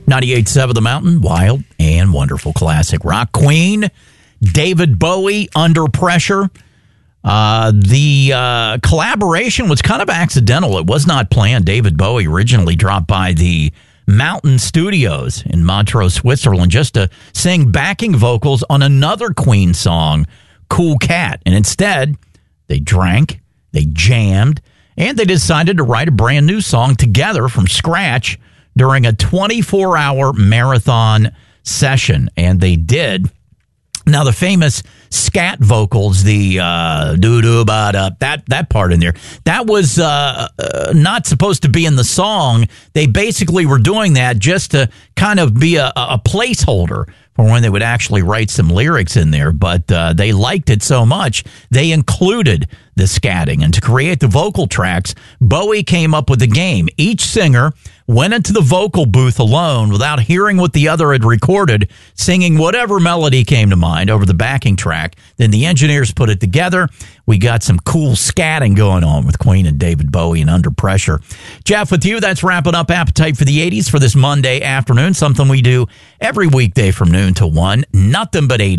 98.7 The Mountain, wild and wonderful classic rock. Queen, David Bowie, Under Pressure. The collaboration was kind of accidental. It was not planned. David Bowie originally dropped by the Mountain Studios in Montreux, Switzerland, just to sing backing vocals on another Queen song, Cool Cat. And instead, they drank, they jammed, and they decided to write a brand new song together from scratch during a 24-hour marathon session. And they did. Now, the famous scat vocals, the doo-doo-ba-da, that part in there, that was not supposed to be in the song. They basically were doing that just to kind of be a placeholder for when they would actually write some lyrics in there. But they liked it so much, they included the scatting. And to create the vocal tracks, Bowie came up with a game. Each singer went into the vocal booth alone without hearing what the other had recorded, singing whatever melody came to mind over the backing track. Then the engineers put it together. We got some cool scatting going on with Queen and David Bowie and Under Pressure. Jeff, with you, that's wrapping up Appetite for the 80s for this Monday afternoon, something we do every weekday from noon to 1. Nothing but 80s.